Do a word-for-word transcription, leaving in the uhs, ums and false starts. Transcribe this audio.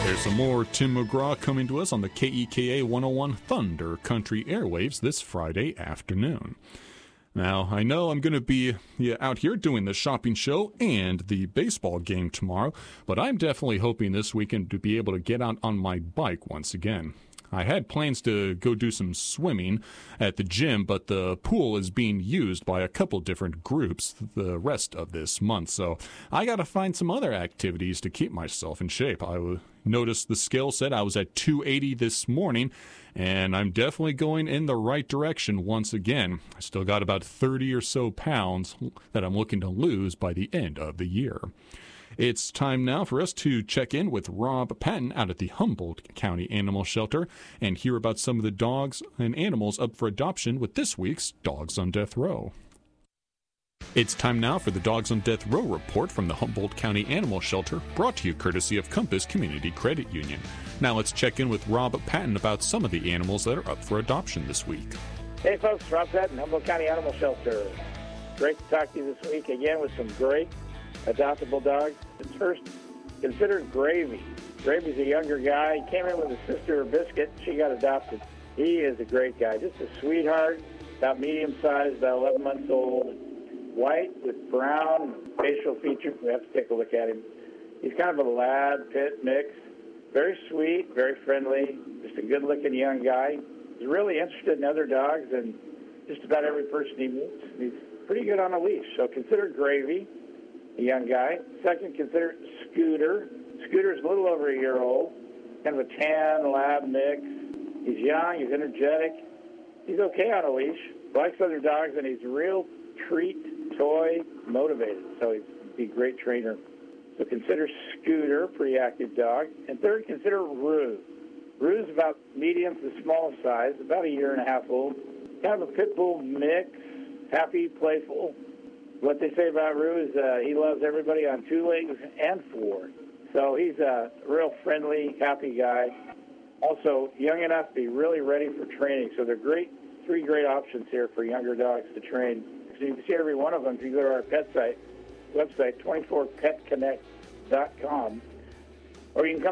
There's some more Tim McGraw coming to us on the K E K A one oh one Thunder Country airwaves this Friday afternoon. Now, I know I'm going to be yeah, out here doing the shopping show and the baseball game tomorrow, but I'm definitely hoping this weekend to be able to get out on my bike once again. I had plans to go do some swimming at the gym, but the pool is being used by a couple different groups the rest of this month, so I got to find some other activities to keep myself in shape. I noticed the scale said I was at two eighty this morning, and I'm definitely going in the right direction once again. I still got about thirty or so pounds that I'm looking to lose by the end of the year. It's time now for us to check in with Rob Patton out at the Humboldt County Animal Shelter and hear about some of the dogs and animals up for adoption with this week's Dogs on Death Row. It's time now for the Dogs on Death Row report from the Humboldt County Animal Shelter, brought to you courtesy of Compass Community Credit Union. Now let's check in with Rob Patton about some of the animals that are up for adoption this week. Hey folks, Rob Patton, Humboldt County Animal Shelter. Great to talk to you this week again with some great adoptable dogs. First, consider Gravy. Gravy's a younger guy. He came in with his sister, Biscuit. She got adopted. He is a great guy. Just a sweetheart, about medium size, about eleven months old. White with brown facial features. We have to take a look at him. He's kind of a lab pit mix. Very sweet, very friendly. Just a good-looking young guy. He's really interested in other dogs and just about every person he meets. He's pretty good on a leash. So consider Gravy, a young guy. Second, consider Scooter. Scooter's a little over a year old, kind of a tan lab mix. He's young, he's energetic. He's okay on a leash, likes other dogs, and he's real treat, toy, motivated. So he'd be a great trainer. So consider Scooter, pretty active dog. And third, consider Rue. Rue's about medium to small size, about a year and a half old. Kind of a pit bull mix, happy, playful. What they say about Rue is uh, he loves everybody on two legs and four. So he's a real friendly, happy guy. Also, young enough to be really ready for training. So they're great, three great options here for younger dogs to train. So you can see every one of them if you go to our pet site, website, twenty-four pet connect dot com. Or you can come